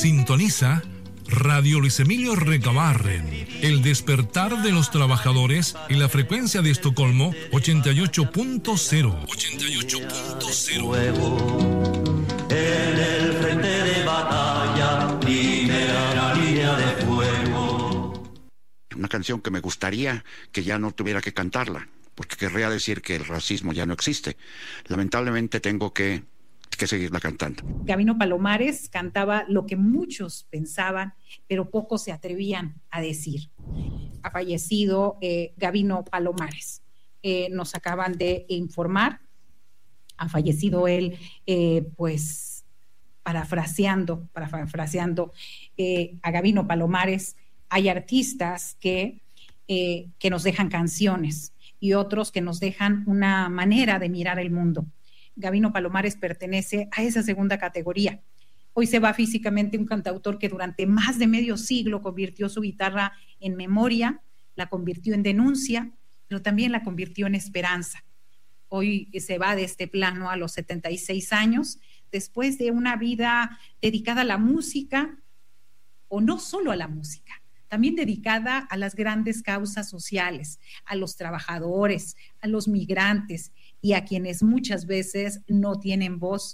Sintoniza Radio Luis Emilio Recabarren, el despertar de los trabajadores en la frecuencia de Estocolmo 88.0. 88.0. En el frente de batalla, primera línea de fuego. Una canción que me gustaría que ya no tuviera que cantarla, porque querría decir que el racismo ya no existe. Lamentablemente tengo que seguirla cantando. Gabino Palomares cantaba lo que muchos pensaban, pero pocos se atrevían a decir. Ha fallecido Gabino Palomares. Nos acaban de informar. Ha fallecido él, pues, parafraseando a Gabino Palomares. Hay artistas que nos dejan canciones y otros que nos dejan una manera de mirar el mundo. Gabino Palomares pertenece a esa segunda categoría. Hoy se va físicamente un cantautor que durante más de medio siglo convirtió su guitarra en memoria, la convirtió en denuncia, pero también la convirtió en esperanza. Hoy se va de este plano a los 76 años, después de una vida dedicada a la música, o no solo a la música, también dedicada a las grandes causas sociales, a los trabajadores, a los migrantes y a quienes muchas veces no tienen voz,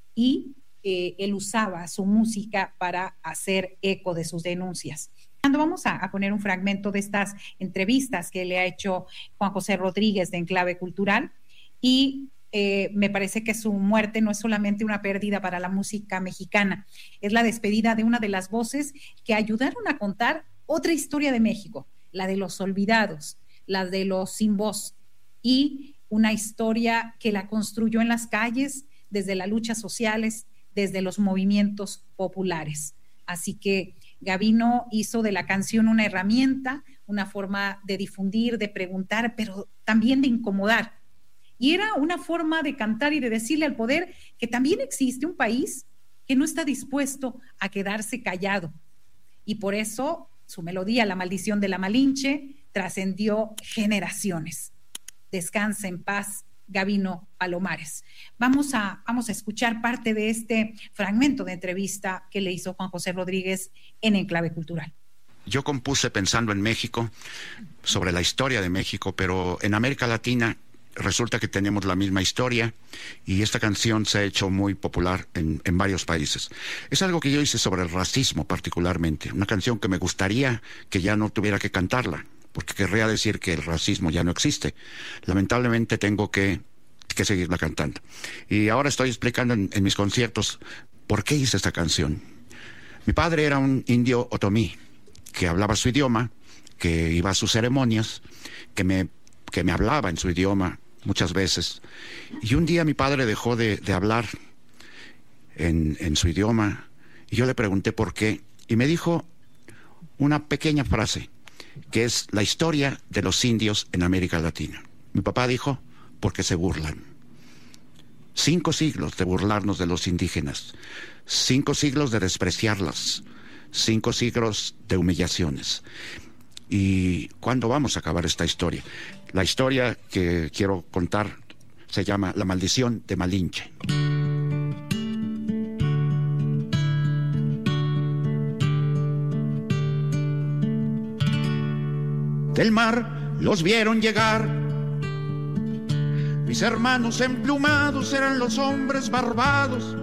y él usaba su música para hacer eco de sus denuncias. Vamos a poner un fragmento de estas entrevistas que le ha hecho Juan José Rodríguez de Enclave Cultural, y me parece que su muerte no es solamente una pérdida para la música mexicana, es la despedida de una de las voces que ayudaron a contar otra historia de México, la de los olvidados, la de los sin voz, y una historia que la construyó en las calles, desde las luchas sociales, desde los movimientos populares. Así que Gabino hizo de la canción una herramienta, una forma de difundir, de preguntar, pero también de incomodar. Y era una forma de cantar y de decirle al poder que también existe un país que no está dispuesto a quedarse callado. Y por eso su melodía, La Maldición de la Malinche, trascendió generaciones. Descansa en paz, Gabino Palomares. Vamos a escuchar parte de este fragmento de entrevista que le hizo Juan José Rodríguez en Enclave Cultural. Yo compuse pensando en México, sobre la historia de México, pero en América Latina resulta que tenemos la misma historia, y esta canción se ha hecho muy popular en varios países. Es algo que yo hice sobre el racismo particularmente, una canción que me gustaría que ya no tuviera que cantarla, porque querría decir que el racismo ya no existe. Lamentablemente tengo que seguirla cantando. Y ahora estoy explicando en mis conciertos por qué hice esta canción. Mi padre era un indio otomí, que hablaba su idioma, que iba a sus ceremonias, que me hablaba en su idioma muchas veces. Y un día mi padre dejó de hablar en su idioma, y yo le pregunté por qué, y me dijo una pequeña frase, que es la historia de los indios en América Latina. Mi papá dijo, porque se burlan. 5 siglos de burlarnos de los indígenas, 5 siglos de despreciarlas, 5 siglos de humillaciones. ¿Y cuándo vamos a acabar esta historia? La historia que quiero contar se llama La Maldición de Malinche. Del mar los vieron llegar, mis hermanos emplumados eran los hombres barbados,